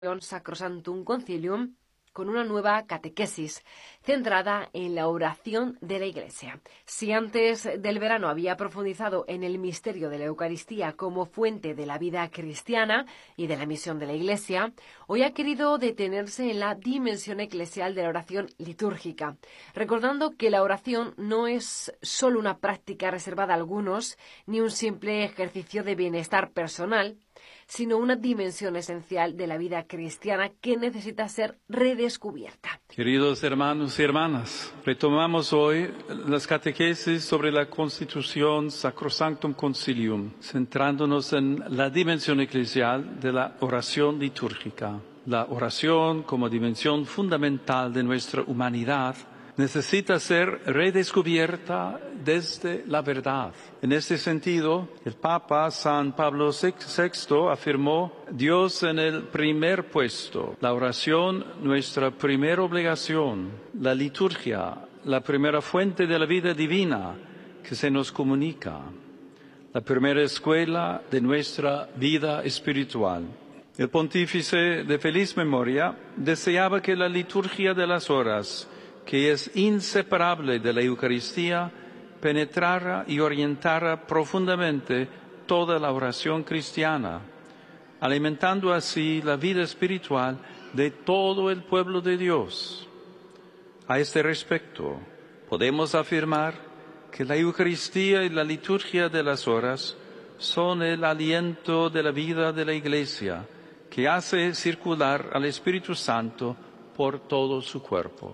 Sacrosanctum Concilium con una nueva catequesis centrada en la oración de la Iglesia. Si antes del verano había profundizado en el misterio de la Eucaristía como fuente de la vida cristiana y de la misión de la Iglesia, hoy ha querido detenerse en la dimensión eclesial de la oración litúrgica, recordando que la oración no es solo una práctica reservada a algunos, ni un simple ejercicio de bienestar personal, sino una dimensión esencial de la vida cristiana que necesita ser redescubierta. Queridos hermanos y hermanas, retomamos hoy las catequesis sobre la Constitución Sacrosanctum Concilium, centrándonos en la dimensión eclesial de la oración litúrgica. La oración, como dimensión fundamental de nuestra humanidad, necesita ser redescubierta desde la verdad. En este sentido, el Papa San Pablo VI afirmó: Dios en el primer puesto, la oración nuestra primera obligación, la liturgia, la primera fuente de la vida divina que se nos comunica, la primera escuela de nuestra vida espiritual. El pontífice de feliz memoria deseaba que la liturgia de las horas, que es inseparable de la Eucaristía, penetrara y orientara profundamente toda la oración cristiana, alimentando así la vida espiritual de todo el pueblo de Dios. A este respecto, podemos afirmar que la Eucaristía y la liturgia de las horas son el aliento de la vida de la Iglesia, que hace circular al Espíritu Santo por todo su cuerpo.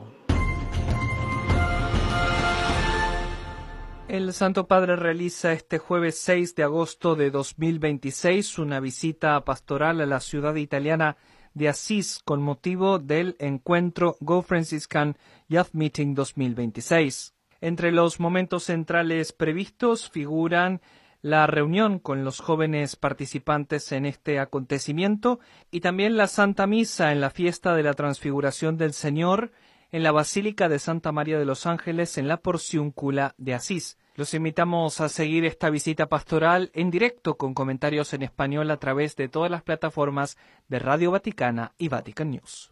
El Santo Padre realiza este jueves 6 de agosto de 2026 una visita pastoral a la ciudad italiana de Asís con motivo del encuentro Go Franciscan Youth Meeting 2026. Entre los momentos centrales previstos figuran la reunión con los jóvenes participantes en este acontecimiento y también la Santa Misa en la fiesta de la Transfiguración del Señor en la Basílica de Santa María de los Ángeles en la Porciúncula de Asís. Los invitamos a seguir esta visita pastoral en directo con comentarios en español a través de todas las plataformas de Radio Vaticana y Vatican News.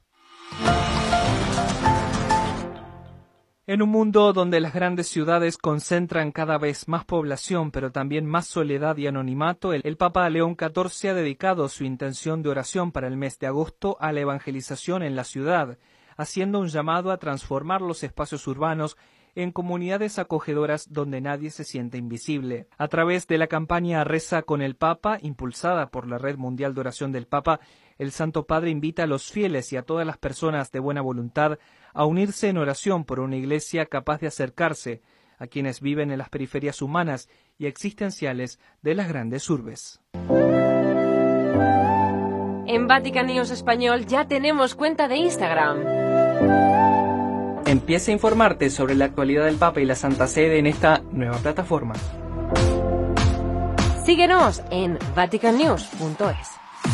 En un mundo donde las grandes ciudades concentran cada vez más población, pero también más soledad y anonimato, el Papa León XIV ha dedicado su intención de oración para el mes de agosto a la evangelización en la ciudad, haciendo un llamado a transformar los espacios urbanos en comunidades acogedoras donde nadie se siente invisible. A través de la campaña Reza con el Papa, impulsada por la Red Mundial de Oración del Papa, el Santo Padre invita a los fieles y a todas las personas de buena voluntad a unirse en oración por una iglesia capaz de acercarse a quienes viven en las periferias humanas y existenciales de las grandes urbes. En Vatican News Español ya tenemos cuenta de Instagram. Empieza a informarte sobre la actualidad del Papa y la Santa Sede en esta nueva plataforma. Síguenos en vaticannews.es.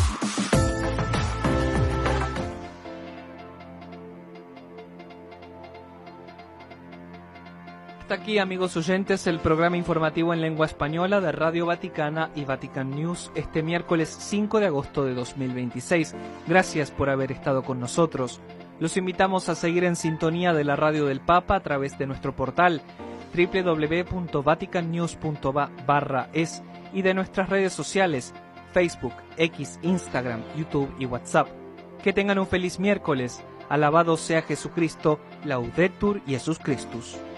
Hasta aquí, amigos oyentes, el programa informativo en lengua española de Radio Vaticana y Vatican News este miércoles 5 de agosto de 2026. Gracias por haber estado con nosotros. Los invitamos a seguir en sintonía de la Radio del Papa a través de nuestro portal www.vaticannews.va/es y de nuestras redes sociales Facebook, X, Instagram, YouTube y WhatsApp. Que tengan un feliz miércoles. Alabado sea Jesucristo. Laudetur Jesus Christus.